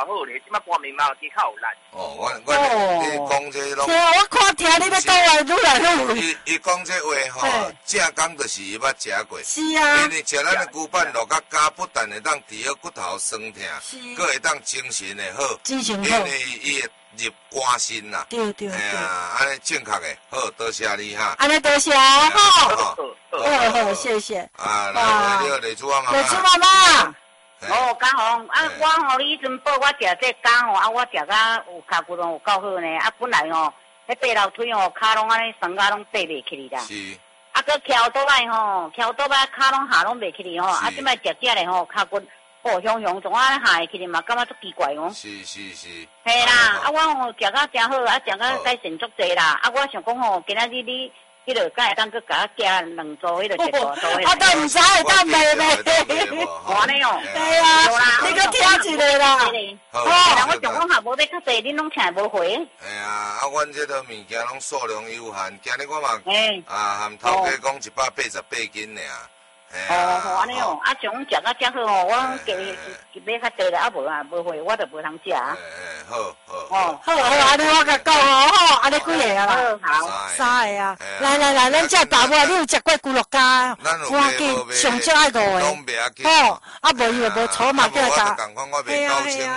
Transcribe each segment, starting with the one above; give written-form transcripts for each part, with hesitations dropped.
好咧，即摆半面嘛其较有力。 哦，我你讲这拢。 对啊，我看听你要讲话愈来愈有。 伊讲这话吼，正讲就是伊捌食过。 是啊。 因为食咱的牛板肉甲胶，不但会当治好骨头酸痛，佫会当精神会好。 精神好。 因为伊会入肝心啦。 对对对。 哎呀，安尼正确的，好，多谢你哈。 安尼多谢好。好，谢谢。 啊，来，为了李主妈妈。 李主妈妈。 哦，嘉宏，我吼你迄阵报我食这肝吼，我食甲有骹骨拢有够好呢。本来吼，迄爬楼梯吼，骹拢安尼酸甲拢爬袂起哩啦。 是。 佮翘倒来吼，翘倒来骹拢下拢袂起哩吼。即摆食食咧吼，骹骨雄雄，总安尼下会起哩嘛，感觉足奇怪哦。 是。 嘿啦，我吼食甲真好，食甲改善足济啦。我想讲吼，今仔日你。迄个敢会当佮加2组，迄个一大组迄个。 都毋知会当卖咩？ 安尼哦。 对啊，你佮听一个啦。 好，人我上讲下无要较济，恁拢请无回。 哎呀，阮这个物件拢数量有限，今日我嘛含头家讲188斤尔。 安尼哦，像阮食甲遮好哦，我加买较济啦，无回，我就无通食。 好， 安尼我甲讲哦，好，安尼几个啊啦？ 好 ，3个啊。来，咱这爸母，你有食过咕噜鸡？我记上少爱5个。好，无伊就无错嘛，叫他。 是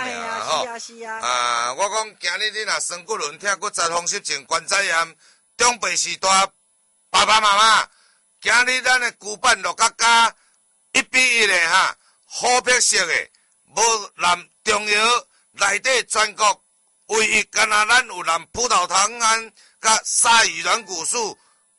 啊。 我讲今日你若酸骨轮痛、骨折、风湿症、关节炎、中辈时代，爸爸妈妈。今日咱的牛板肉甲加1比1的哈，好白色的，无含中药，内底全国唯一干那咱有含葡萄糖胺甲鲨鱼软骨素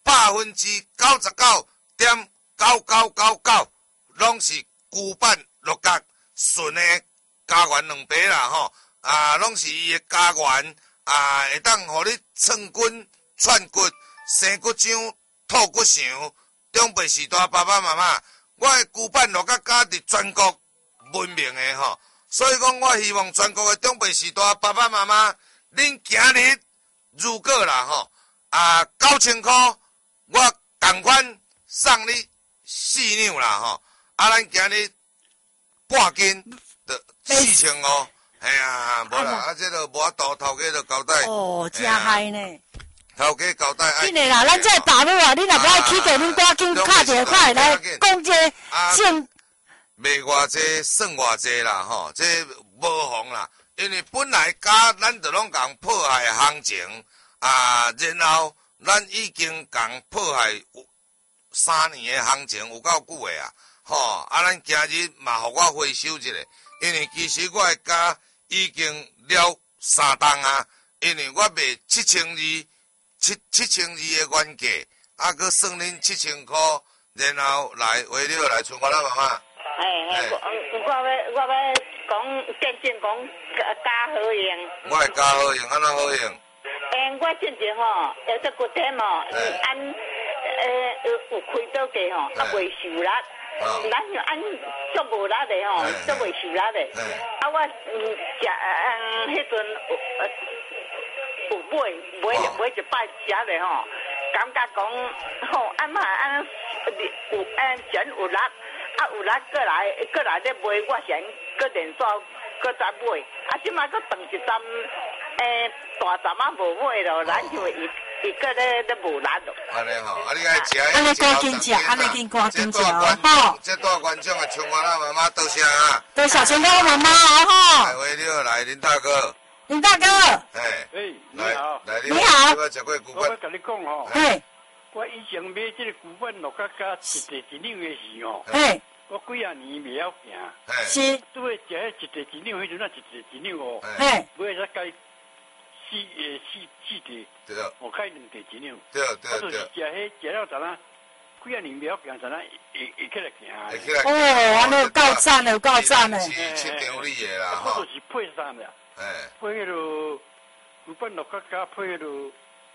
99.9999，拢是牛板肉甲纯的家园2杯啦吼，拢是伊的家园，会当互你寸骨、串骨、生骨浆、吐骨肠。中辈时代爸爸妈妈，我的牛板肉甲加伫全国闻名的吼，所以讲我希望全国的中辈时代爸爸妈妈，恁今日如果啦吼，9000块，我同款送你4两啦吼，咱今日半斤的4000块，哎呀，无啦，这个无法度，头家就交代。 哦，真嗨呢。 头家交代爱。 真诶啦，咱这爸母啊，你若不爱起过，恁赶紧敲一个快来讲这正。 卖偌济算偌济啦吼，这无妨啦，因为本来咱就拢共破坏行情然后咱已经共破坏3年的行情，有够久的啊，吼咱今日嘛互我回收一下，因为其实我的价已经了3档啊，因为我卖7200的原价，佮算恁7000块，然后来为了来存我咱妈妈。 我要讲见讲加好用。 我会加好用，安怎好用？ 我之前吼，这骨天吼，有开刀过吼，未受力。咱像按足无力的吼，足未受力的。我食迄阵有买一摆食的吼，感觉讲吼，有真有力。有力过来咧卖，我先搁连续搁再买，即摆搁长一站，大站无买咯，咱就伊搁咧无力咯。 安尼吼，你爱食， 安尼赶紧食，安尼赶紧食吼。 这大观众的春花啦妈妈多谢啊！ 多谢春花妈妈吼。 来为了来林大哥。 林大哥。 你好。 你好。 我食过牛板。 我甲你讲吼。我以前买这个牛板肉加一两的时候，我几啊年未晓行， 是， 都会食迄一两，迄阵啊一两哦，买再加四地，我开2地1两，我就是食迄食了怎啊，几啊年未晓行，怎啊会起来行。 哦，安尼有够赞的，有够赞的。 是条理的啦， 我就是配衫的，配迄落牛板肉加配迄落，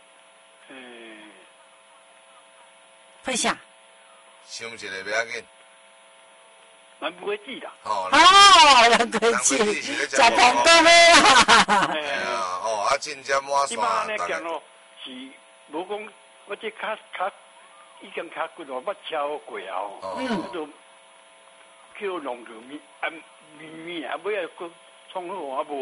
配啥？ 想一个不要紧。 咱不会记啦。 咱不会记，食糖果的啦。 真正满山。 即摆呢讲咯，是无讲，我这脚已经脚骨我捌超过啊，就叫弄着咪尾啊，尾啊，创好啊无。